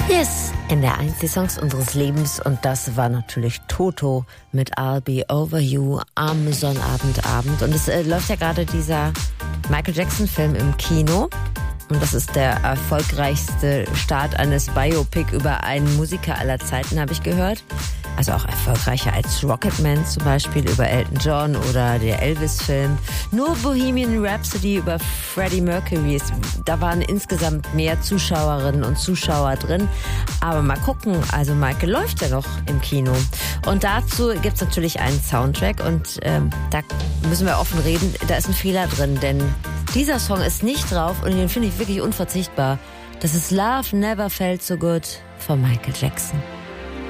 Yes, in der 1 die Songs unseres Lebens und das war natürlich Toto mit I'll Be Over You am Sonnabendabend und es läuft ja gerade dieser Michael Jackson Film im Kino und das ist der erfolgreichste Start eines Biopic über einen Musiker aller Zeiten, habe ich gehört. Also auch erfolgreicher als Rocketman zum Beispiel über Elton John oder der Elvis-Film. Nur Bohemian Rhapsody über Freddie Mercury, da waren insgesamt mehr Zuschauerinnen und Zuschauer drin. Aber mal gucken, also Michael läuft ja noch im Kino. Und dazu gibt's natürlich einen Soundtrack und da müssen wir offen reden, da ist ein Fehler drin, denn dieser Song ist nicht drauf und den finde ich wirklich unverzichtbar. Das ist Love Never Felt So Good von Michael Jackson.